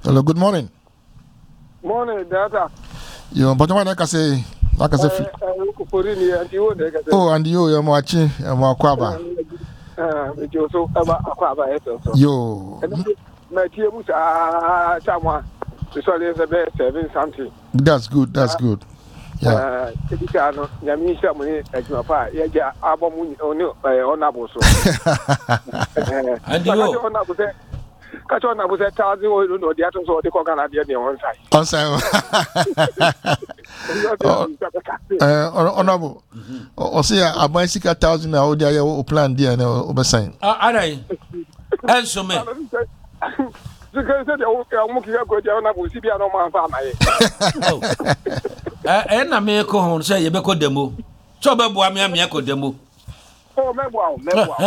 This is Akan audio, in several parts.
Hello, good morning. Morning, Data. Yo, but what I can say, oh, and you're watching, and more quaba. Yo, my team was someone. Sorry, the best 7 something. That's good. Yeah. Yamisha money at your part. Yeah, album on so. And you Catch on, I was at 1,000 or the atoms or the coconut on side. On side. Honorable. Or say, I buy 6,000 out there, or plan dear, no, oversign. I answer me. Because I'm looking at going down, I will see me on my farm. And I may go home, say, you make a demo. So, but I'm a demo. Oh, memoir.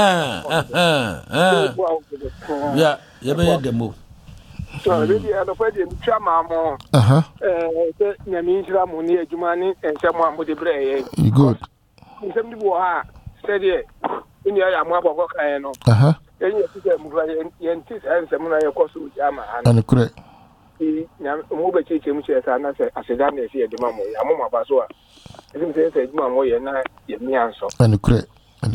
Yeah, you made a demo. So, really, I'm afraid in Chama. Yamisha money, Jumani, and someone with the brain. You good. Some people are steady in the Yamaha. And you see them, and some of your course with Yama and correct. Mobile teaching, and I said, I said, I'm here, the mamma, Yamma Basua. I didn't say, Mamma, you're not your answer. And correct.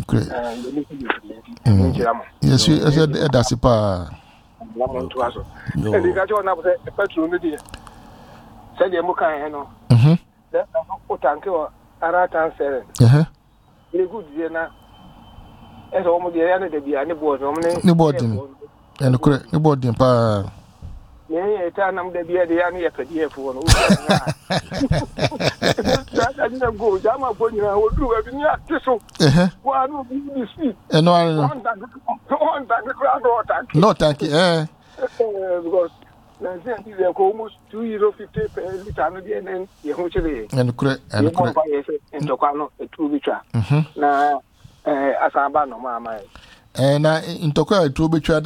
Yes, I said that's a pa. And the guy on up a petrol, said the Muka, that put uncle Aratan said, you good dinner. As almost the end of the Biani board, no boarding, and correct, no boarding pa. Yeah, turn them the beer, the Annie per year for I didn't go, Jama Bonia will do every year. One will be this week. And one that the crowd or thank you. No, thank you. Because they're almost €2.50 per liter, and then you and correct, and correct. In Tocano, a 2 liter. Now, as I'm no mamma. And in Tokyo, to be tried,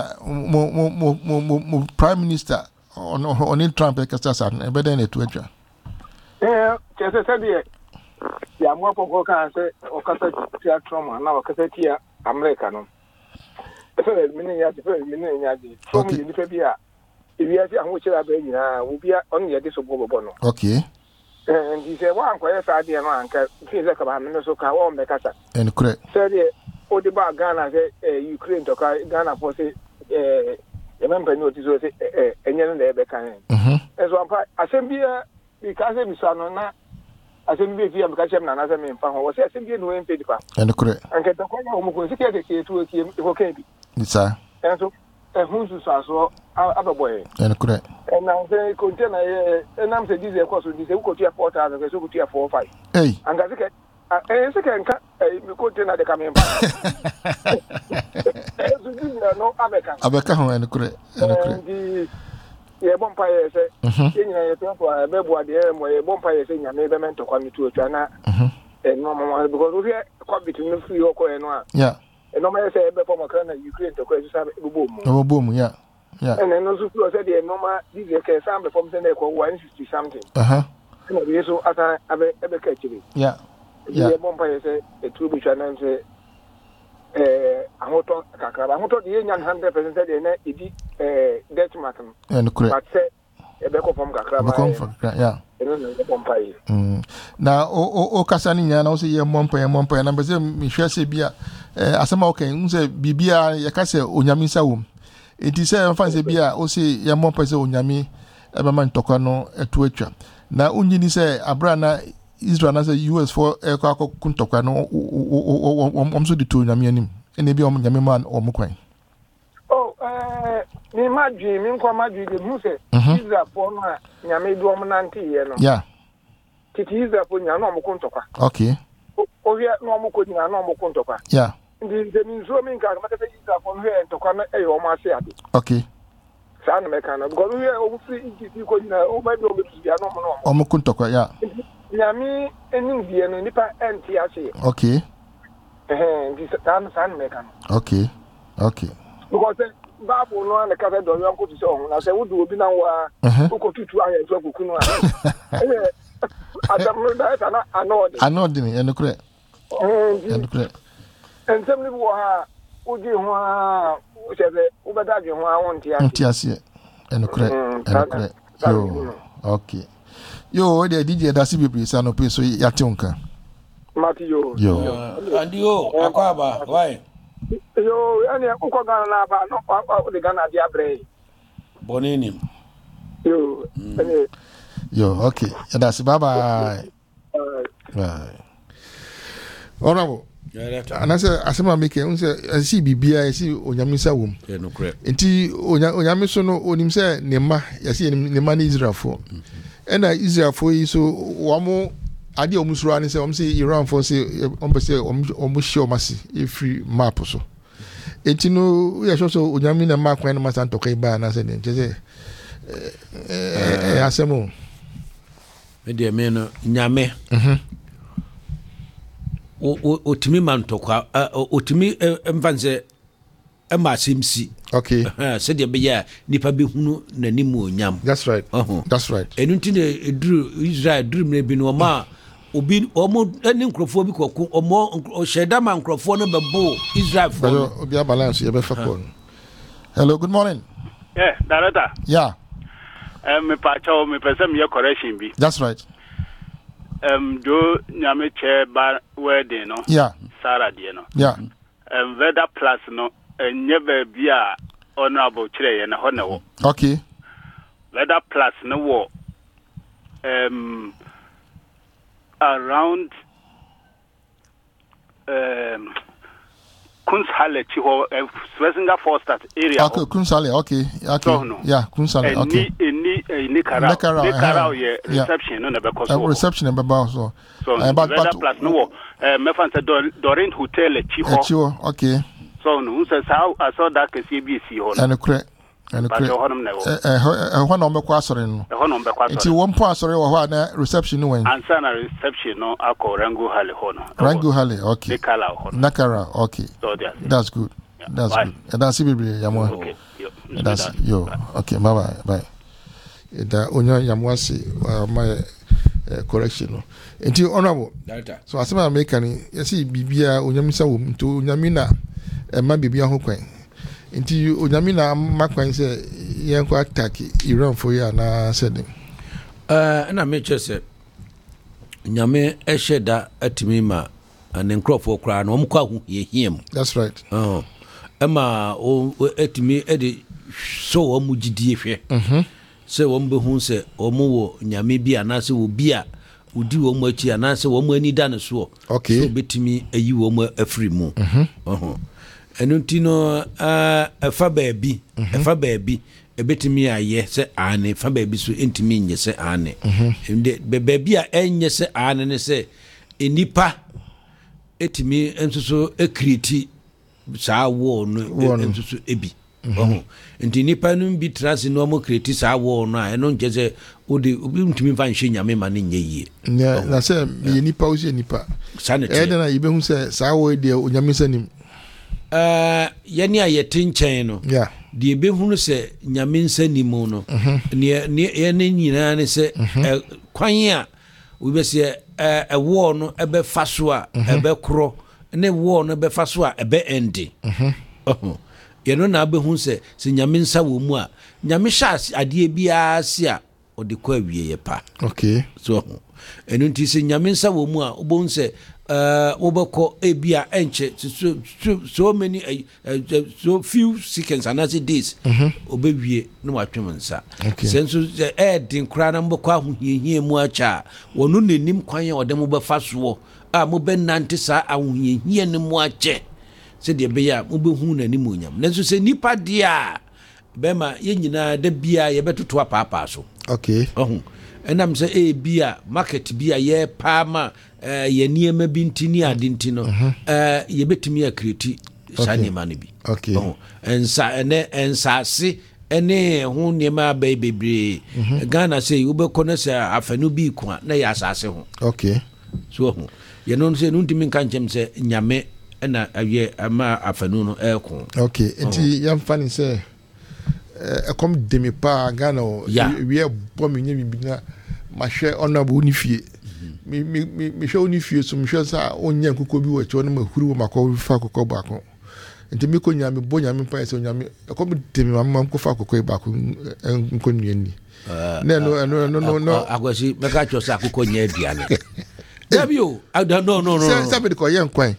Prime Minister on Trump, and better than a Twitter. Yeah, just said it. Yeah, more for cancer or cassette trauma, now cassette here, American. Many years, from the Fabia. If you are which I be, will be only a disobeyable bono. Okay. And he said, one quiet idea, man, feels like a Minnesota or Mecassa. And correct. Said Odiba Ghana, Ukraine to Ghana for say, a member notice, and young Rebecca. As one part, assembly, because I'm son or not, assembly, because I'm another man, was assembly no one paid. And correct. And get the home to a team, okay. It's a. And so, who's so other boy. And correct. And now say, container, and I'm saying this, of course, this is what you have 4,000, so you have 4 or 5. Hey. And that's okay. And second, you container the coming back. No, Abeka, and correct. And the bumpire said, in a bebo at the end where a bumpire saying, I never meant to come to a China. And no, because we are quite between the 3 or and 1. Yeah. And no matter say, before my kind of Ukraine to question boom. Oh, boom, yeah. Yeah. And then also said, the normal, this is some before they call 160 something. And so as I ever catch it. Yeah. The bumpire say, a 2 bit and say, I want to the young 100% and it Dutch Martin. And correct. But say, a beco from Kakra. Yeah. Now, Casani, and also your Mompa and Mompa, and I'm Michelle Sebia, as a mocking, Bibia, Yakase, Unyamisa. It is a fancy beer, also your Mompa, Unyami, Eberman Tocano, a Twitcher. Now, Unjini say, Abrana. Israel as a US for a Kako Kuntokano, also the 2 Yamianim, and maybe Yamiman or Mukwain. Oh, me Madri, Minquamadi, the Muse, Israel for Yami Dominanti, yeah. It is a Punyano Kuntoka. Okay. Oh, yeah, no Mukunya, no Kuntoka. Yeah. The Minzomin car, Israel from here to come a Omasiati. Okay. San Mecano, because we are over 3 you could know, maybe over to Omukuntoka, yeah. Yami and Indian Nipa and Tiasi. Okay. This San Mecano. Okay. Okay. Because Babu no and the Casa don't go to song. I said, what do we now? Who go to I and Jokuna? I know the and correct. And correct. And some people are Udi, which is Ubadagi, who I want Tiasi. Yo, okay. Yo, the DJ that's be so no pay so yatonka. Matthew. Yo. And you, Akwaba, why? Yo, any Uko Ghana, no, the Ghana Diabre. Bonini. Yo, okay. That's bye. Honorable. And I said, as I make I see BBI, I see Onyamisa womb. Yeah, no correct. Enti Onyamiso no onim say Nema, I see Nema Israel for. And Israel for you so wamo ade omusuro ani say Iran for say omusho masi e free map so. Enti no we so Onyami na map kwan na santo kai ba na say say asemo. Me de me no nyame. Otimi mantokwa otimi mfanze emasimsi okay said the beya nipa be hunu nanimu onyam. That's right. That's right. Enunti ne dru Israel dream ne bi no ma obi omo eni nkrofo bi kokko omo sheda man nkrofo no bebo Israel for obi balance you be fakon. Hello, good morning. Yeah, director. Yeah. Me pacho me person me correction bi. That's right. Do nyame che ba wedding no. Yeah. Sarah die no. Yeah. Weather plus no enye ba bia honorable chire ye na ho na wo. Okay. Weather plus no wo around Kunsthalle Chiho Swezinga Forstadt area. Okay, Kunsthalle, okay. So, no. Yeah, Kunsthalle, okay. Nicaragua reception no be cause. Reception be ba so. So, but plus no me fan say Dorint Hotel Chiho. Okay. So no say how I saw that CBC ho. And correct. And correct. Ho no be kwa sore no. Ho no be kwa sore. Ti won po asore wo ho na reception no wen. Answer na reception no akọ Rango Halle ho no. Rango Halle, okay. Nakara, okay. So that's good. Yeah. That's good. And that's Bibli Yamo. Okay. That's yo. Okay, bye. Da onyo Yamwasi my correction no. Enti honorable. So asema America ni yesi bibia onyamisa wo mto onyamina ma bibia ho kwan. Enti onyamina makwan se yenko attack Iran for ya na said. Na me chese nyame eheda atimi ma ne nkrofo kra na omkwa hu yehiem. That's right. Ema atimi ede so omugidie hwe. Se wombe hu se omo nyame bia na se wo bia udi wo mu achi na se wo mu ani da ne so. Okay. So betimi ayi wo mu afri mu. Enunti no efa baabi ebetimi aye se ane fa baabi so entimi nye se ane. Ende baabi a enye se ane ne se enipa etimi enso create saa wo no enso ebi. Nti nipa no bi trans no mo create saa wo no a eno nje se odi obi ntimi fa nhwe nyame ma ne nye yie. Na se me nipa o se nipa. Ede na ibe hu se saa wo de onyame sanim. Yani a yete nchen no. Yeah. De ebe hu se nyame nsanim no. Ne nyina ne se kwan a we be se wo no ebe fa so a ebe kro ne wo no ebe fa so a ebe endi. Yeno na abehu se nyame nsa wo mu a nyame sha ade bia se a ode kwa wie ye pa. Okay. So enu nti se nyame nsa wo mu a obon se obekọ ebia enche so many so few seconds and as days obewie no watwem nsa. Senso din kra na mbekọ ahohiehie mu acha wonu nenim kwan ya ode mo befa so a mo benante sa ahohiehie ne mu ache se de beya mo behu na ni monyam nanso se nipa dia bema ye nyina da bia ye betoto apapa so. Okay. Enam se bia market bia ye pa ma ye niema bi ntini adinti no ye betimi ya create sani mane bi. Okay. Ensase ene ho niema bebre Ghana se ubekọ se afanu bi kwa na ya asase ho. Okay. So ye no se ntimi kan chem se nyame na awie ama afanu no eko. Okay. Enti yam fani se comme demi pa Ghana we bo me nyemi bi na ma hwe honorable ni fie me hwe oni fie so me hwe sa onya kokko bi wo che no ma huru wo makọ fa kokko ba ko nti me ko nyame bo nyame pa se nyame ko me temi mam ko fa akokɔ ba ko nko nuani no agwasi meka cho sa akokɔ nya aduane Dabio no se me ko yen kwan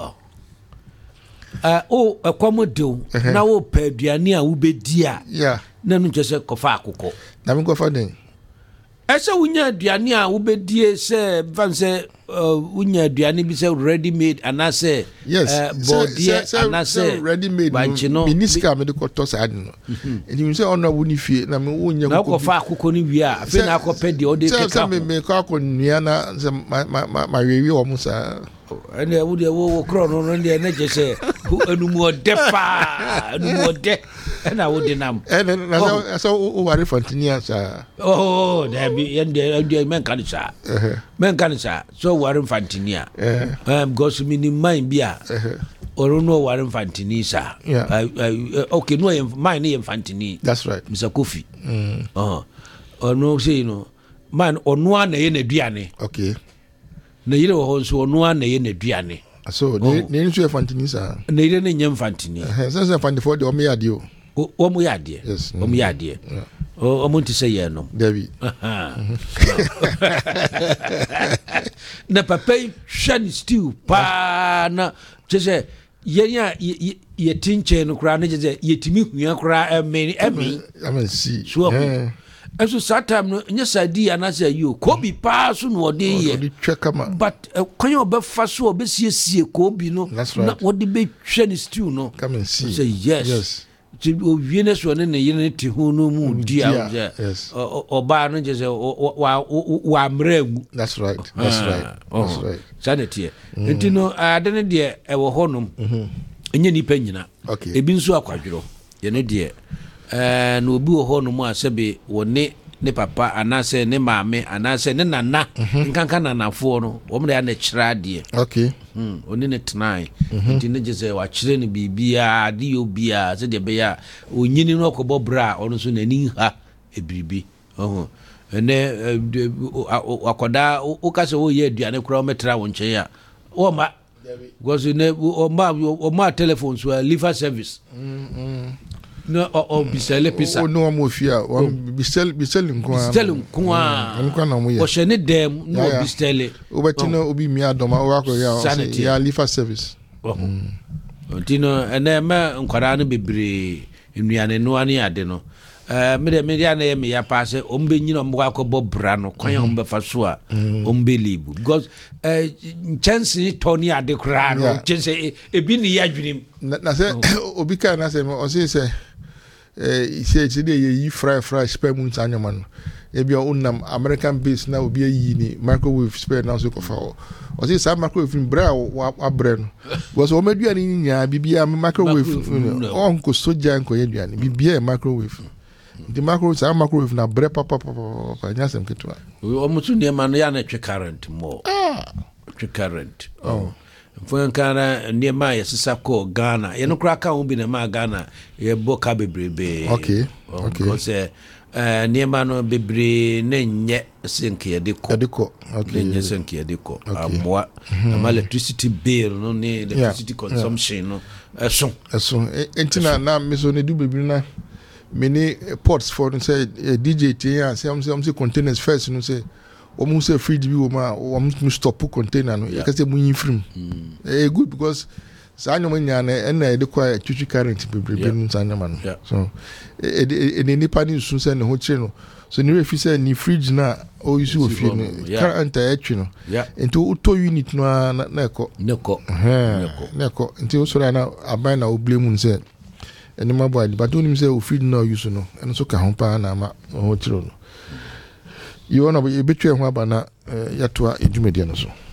akomodo na wo pa aduane a wo bedi a na no kyese kofa akokɔ na me ko fa den ese wunya aduane a wo bedi se vanse unya aduane bi say ready made anase body anase ready made miniska me de ko to sa no enti me say ono wo ni fie na me wo nya ko ko fa akoko ni wi a afi na akopɛ de o de keka se me ko akonnua na se ma wewi o musa ene wo de wo kro no de na je se anumu ode pa anumu ode na wo de nam na so o ware fantinia sa da bi yende men kan sa so ware fantinia because me ni mind bia or no ware fantini sa okay no mind ni fantini that's right Mr. Kofi or no say no man onwa na ye na duane okay na yire wo so onwa na ye na duane so ne nso ye fantini sa na yire ne nyem fantini sense fantifo de o me yade o mu yade o mu yade o mu ntise ye no David na papa shani stew pa na jese yenya ye tinche no kra na jese yetimi hua kra emi see so eso satam no nya sadi anase ayo kobi pa so no ode ye but kwan obefa so obesiesie kobi no na ode be hwani stew no come and see say yes o wiene so ne yene ti hu no mu dia oba no je se wa mregu that's right sanity enti no ade ne de e wo honum enye nipa nyina ebi nso akwadwiro ye ne de na obi wo honum a sebe woni ne papa anase ne maame anase ne nana nkanka nanafo no wo mre ya na kyira de oni ne tenai enti ne je se wa kyire ne bibia de obia se de be ya onyini no akobɔ bra ono so nani ha ebribi ene akoda ukase wo ye aduane kura o metra wo nche ya o ma gozo ne o ma telephone so liver service no o bisele pisa no mo fia o bisele nko nko na mo ye o shene dem no bisele o betino obi mi adoma o akọ ya liver service tino ene ma nkwara no bebre nnuane no ani ade no me ya na ye me ya passe ombe nyina mbo akọbọ bra no kwan ombe fa so a ombe libu because chance tony ade kra no chance ebi ni ya dwunim na se obi ka na se o se ise de ye fry spare mun tanyoma no ebi onam American base na obi yi ni microwave spare na so ko fa o se sa microwave bra wa bre no because o meduane nya bibia microwave on ko soja nko ye duane bibia microwave the microwave na bre papa nya sem ketwa o mutu ne ma no ya na twe current mo twe current fun kana ne ma ya sisa ko Ghana ye no kra ka wo bi na ma Ghana ye boka bebrebe okay because ne ma no bebre ne nye senke ye deko okay nye senke ye deko amwa na electricity bill no ne electricity consumption no eso entina na meso ne du bebre na many ports for say DJ tia say containers first no say o say fridge bi o ma o stop container no you can say mun film good because sanyo nya na na de kwa chuchu current bebrebe no sanyo man so ni pani sun say ne ho kire no so ni refi say ni fridge na o use o fi no current etwi no ento auto unit no na ekọ enti o so na aban na o blame say eni mabo adi but onim say o feed no use no eno so ka ho pa na ma ho tiro no you wanna be betwe ho aba na yato a edumede no so